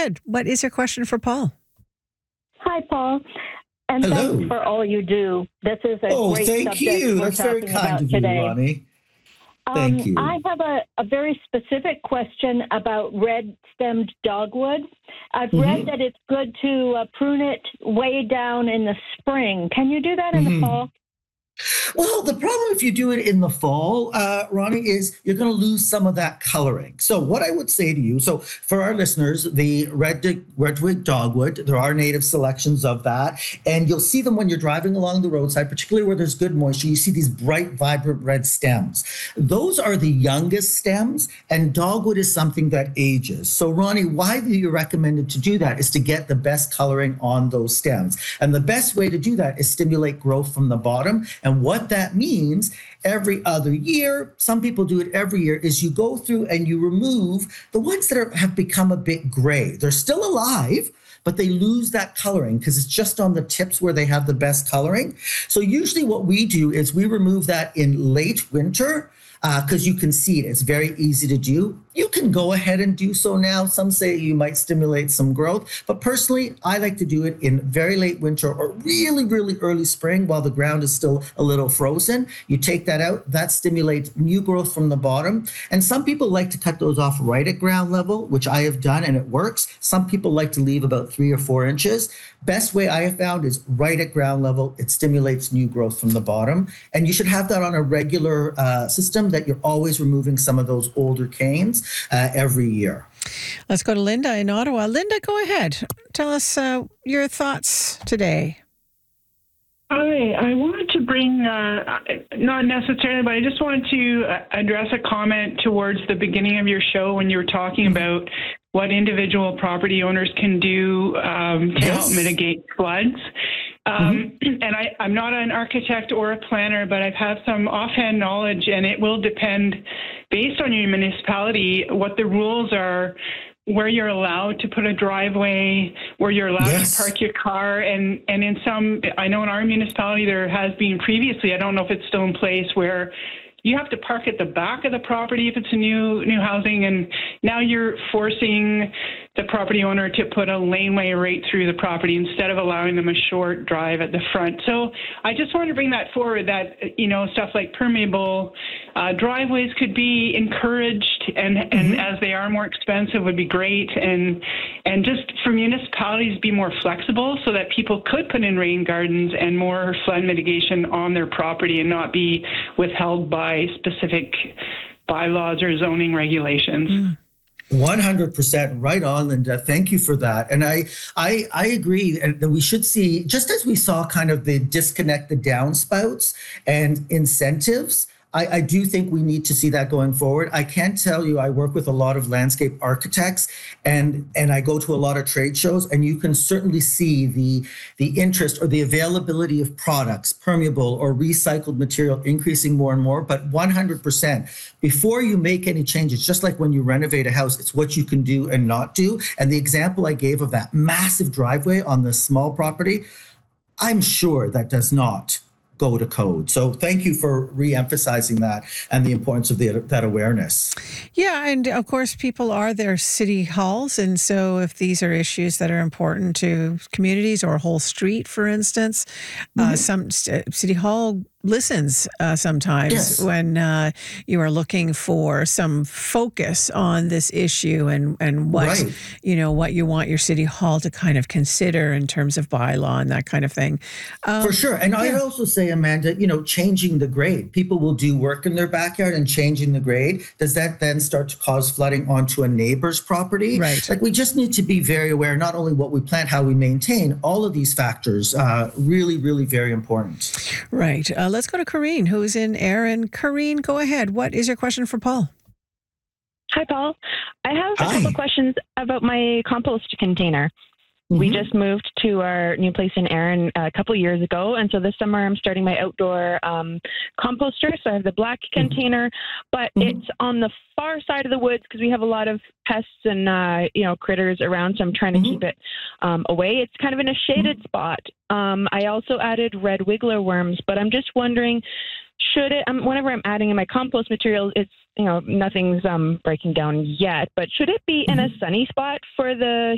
ahead. What is your question for Paul? Hi, Paul. And Hello. thanks for all you do. This is a great thank subject you. we're That's very talking kind about of you, today. Ronnie. Thank you. I have a very specific question about red-stemmed dogwood. I've read that it's good to prune it way down in the spring. Can you do that in the fall? Well, the problem if you do it in the fall, Ronnie, is you're going to lose some of that coloring. So what I would say to you, so for our listeners, the redwig dogwood, there are native selections of that. And you'll see them when you're driving along the roadside, particularly where there's good moisture. You see these bright, vibrant red stems. Those are the youngest stems, and dogwood is something that ages. So Ronnie, why do you recommend it to do that is to get the best coloring on those stems. And the best way to do that is stimulate growth from the bottom. And what that means every other year, some people do it every year, is you go through and you remove the ones that have become a bit gray. They're still alive, but they lose that coloring because it's just on the tips where they have the best coloring. So usually what we do is we remove that in late winter because you can see it. It's very easy to do. You can go ahead and do so now. Some say you might stimulate some growth, but personally, I like to do it in very late winter or really, really early spring while the ground is still a little frozen. You take that out, that stimulates new growth from the bottom. And some people like to cut those off right at ground level, which I have done and it works. Some people like to leave about 3 or 4 inches. Best way I have found is right at ground level. It stimulates new growth from the bottom. And you should have that on a regular system that you're always removing some of those older canes every year. Let's go to Linda in Ottawa. Linda, go ahead. Tell us your thoughts today. Hi, I wanted to bring, not necessarily, but I just wanted to address a comment towards the beginning of your show when you were talking about what individual property owners can do to help mitigate floods. And I'm not an architect or a planner, but I've had some offhand knowledge, and it will depend, based on your municipality, what the rules are, where you're allowed to put a driveway, where you're allowed to park your car. And in some, I know in our municipality there has been previously, I don't know if it's still in place, where you have to park at the back of the property if it's a new housing, and now you're forcing the property owner to put a laneway right through the property instead of allowing them a short drive at the front. So I just wanted to bring that forward, that, stuff like permeable driveways could be encouraged, and as they are more expensive would be great, and just for municipalities to be more flexible so that people could put in rain gardens and more flood mitigation on their property and not be withheld by specific bylaws or zoning regulations. 100% right on, Linda. Thank you for that. And I agree that we should see, just as we saw kind of the disconnect, the downspouts and incentives, I do think we need to see that going forward. I can tell you, I work with a lot of landscape architects and I go to a lot of trade shows, and you can certainly see the interest or the availability of products, permeable or recycled material, increasing more and more. But 100%, before you make any changes, just like when you renovate a house, it's what you can do and not do. And the example I gave of that massive driveway on this small property, I'm sure that does not go to code. So thank you for re-emphasizing that and the importance of that awareness. Yeah, and of course, people are their city halls. And so if these are issues that are important to communities or a whole street, for instance, some city hall listens sometimes when you are looking for some focus on this issue and what what you want your city hall to kind of consider in terms of bylaw and that kind of thing. For sure. And I'd also say, Amanda, changing the grade. People will do work in their backyard, and changing the grade, does that then start to cause flooding onto a neighbor's property? Right. Like, we just need to be very aware, not only what we plant, how we maintain, all of these factors, really, really very important. Right. Let's go to Corrine, who's in Erin. Corrine, go ahead. What is your question for Paul? Hi, Paul. I have a couple questions about my compost container. We just moved to our new place in Erin a couple of years ago, and so this summer I'm starting my outdoor composter. So I have the black container, but it's on the far side of the woods because we have a lot of pests and critters around. So I'm trying to keep it away. It's kind of in a shaded spot. I also added red wiggler worms, but I'm just wondering, should it? Whenever I'm adding in my compost materials, it's nothing's breaking down yet. But should it be in a sunny spot for the